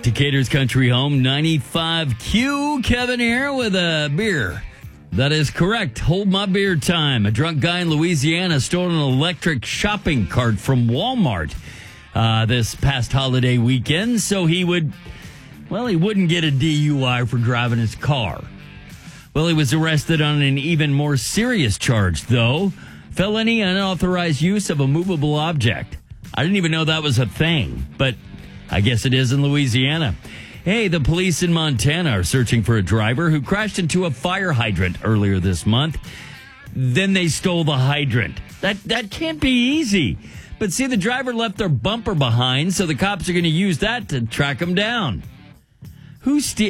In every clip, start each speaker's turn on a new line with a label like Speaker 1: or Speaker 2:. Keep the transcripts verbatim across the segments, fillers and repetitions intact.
Speaker 1: Decatur's Country Home, ninety-five Q. Kevin here with a beer. That is correct. Hold my beer time. A drunk guy in Louisiana stole an electric shopping cart from Walmart uh, this past holiday weekend, so he would, well, he wouldn't get a D U I for driving his car. Well, he was arrested on an even more serious charge, though. Felony unauthorized use of a movable object. I didn't even know that was a thing, but I guess it is in Louisiana. Hey, the police in Montana are searching for a driver who crashed into a fire hydrant earlier this month. Then they stole the hydrant. That that can't be easy. But see, the driver left their bumper behind, so the cops are going to use that to track him down. Who ste-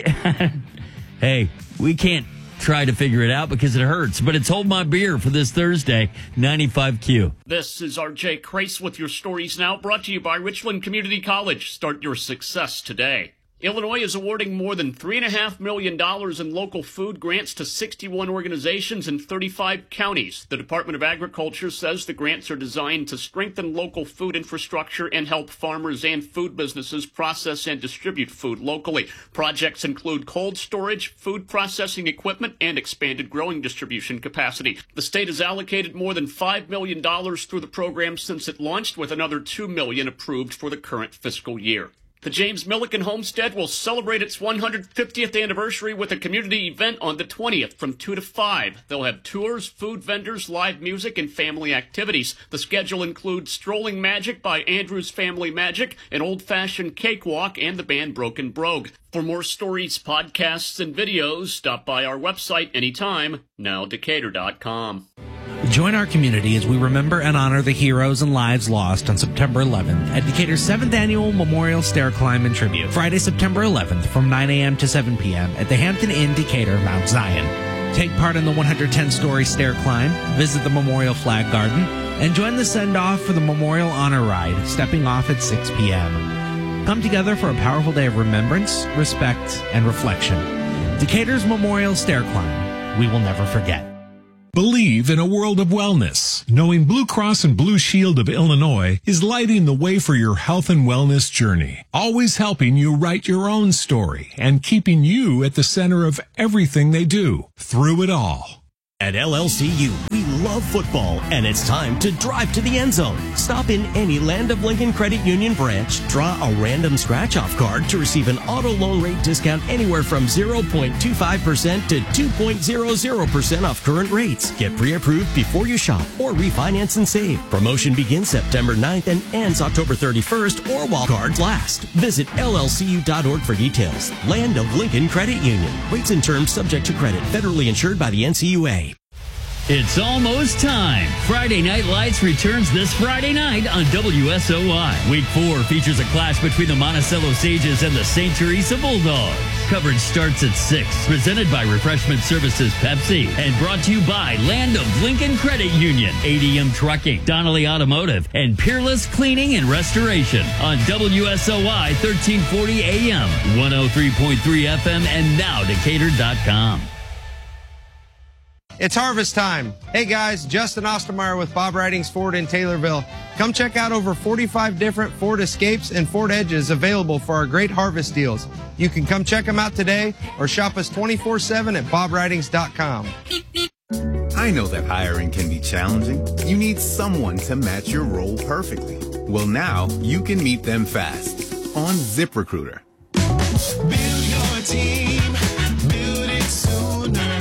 Speaker 1: Hey, we can't try to figure it out because it hurts, but it's Hold My Beer for this Thursday, ninety-five Q.
Speaker 2: This is R J Crace with your stories now, brought to you by Richland Community College. Start your success today. Illinois is awarding more than three point five million dollars in local food grants to sixty-one organizations in thirty-five counties. The Department of Agriculture says the grants are designed to strengthen local food infrastructure and help farmers and food businesses process and distribute food locally. Projects include cold storage, food processing equipment, and expanded growing distribution capacity. The state has allocated more than five million dollars through the program since it launched, with another two million dollars approved for the current fiscal year. The James Milliken Homestead will celebrate its one hundred fiftieth anniversary with a community event on the twentieth from two to five. They'll have tours, food vendors, live music, and family activities. The schedule includes Strolling Magic by Andrews Family Magic, an old-fashioned cakewalk, and the band Broken Brogue. For more stories, podcasts, and videos, stop by our website anytime, now decatur dot com.
Speaker 3: Join our community as we remember and honor the heroes and lives lost on September eleventh at Decatur's seventh Annual Memorial Stair Climb and Tribute, Friday, September eleventh from nine a.m. to seven p.m. at the Hampton Inn, Decatur, Mount Zion. Take part in the one hundred ten story stair climb, visit the Memorial Flag Garden, and join the send-off for the Memorial Honor Ride, stepping off at six p.m. Come together for a powerful day of remembrance, respect, and reflection. Decatur's Memorial Stair Climb. We will never forget.
Speaker 4: Believe in a world of wellness. Knowing Blue Cross and Blue Shield of Illinois is lighting the way for your health and wellness journey, always helping you write your own story and keeping you at the center of everything they do, through it all.
Speaker 5: At L L C U, we love football, and it's time to drive to the end zone. Stop in any Land of Lincoln Credit Union branch, draw a random scratch-off card to receive an auto loan rate discount anywhere from zero point two five percent to two point zero zero percent off current rates. Get pre-approved before you shop or refinance and save. Promotion begins September ninth and ends October thirty-first or while cards last. Visit L L C U dot org for details. Land of Lincoln Credit Union. Rates and terms subject to credit. Federally insured by the N C U A.
Speaker 1: It's almost time. Friday Night Lights returns this Friday night on W S O I. Week four features a clash between the Monticello Sages and the Saint Teresa Bulldogs. Coverage starts at six. Presented by Refreshment Services Pepsi and brought to you by Land of Lincoln Credit Union, A D M Trucking, Donnelly Automotive, and Peerless Cleaning and Restoration on W S O I thirteen forty A M, one oh three point three F M, and now decatur dot com.
Speaker 6: It's harvest time. Hey guys, Justin Ostermeyer with Bob Ridings Ford in Taylorville. Come check out over forty-five different Ford Escapes and Ford Edges available for our great harvest deals. You can come check them out today or shop us twenty-four seven at bob ridings dot com.
Speaker 7: I know that hiring can be challenging. You need someone to match your role perfectly. Well, now you can meet them fast on ZipRecruiter.
Speaker 8: Build your team, build it sooner.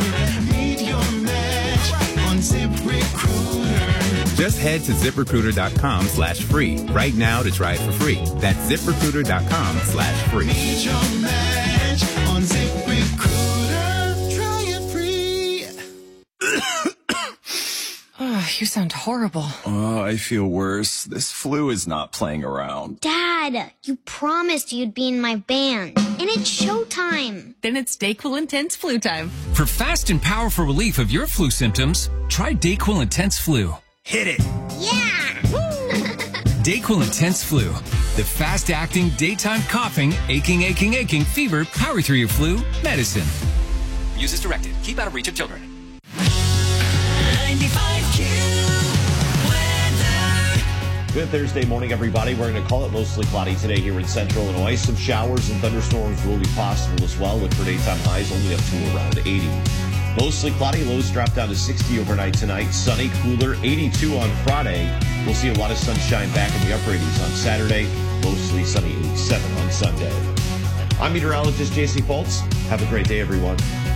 Speaker 8: ZipRecruiter.
Speaker 7: Just head to ZipRecruiter dot com slash free right now to try it for free. That's ZipRecruiter dot com slash free.
Speaker 8: Meet your match on ZipRecruiter. Try it free.
Speaker 9: Oh, you sound horrible.
Speaker 10: Oh, I feel worse. This flu is not playing around.
Speaker 11: Dad, you promised you'd be in my band. And it's showtime.
Speaker 9: Then it's DayQuil Intense Flu time.
Speaker 12: For fast and powerful relief of your flu symptoms, try DayQuil Intense Flu.
Speaker 10: Hit it.
Speaker 11: Yeah.
Speaker 12: DayQuil Intense Flu. The fast-acting, daytime coughing, aching, aching, aching, fever, power through your flu medicine. Use as directed. Keep out of reach of children.
Speaker 8: ninety-five Q weather.
Speaker 13: Good Thursday morning, everybody. We're going to call it mostly cloudy today here in central Illinois. Some showers and thunderstorms will be possible as well. Look for daytime highs only up to around eighty. Mostly cloudy. Lows drop down to sixty overnight tonight. Sunny, cooler, eighty-two on Friday. We'll see a lot of sunshine back in the upper eighties on Saturday. Mostly sunny, eighty-seven on Sunday. I'm meteorologist J C Foltz. Have a great day, everyone.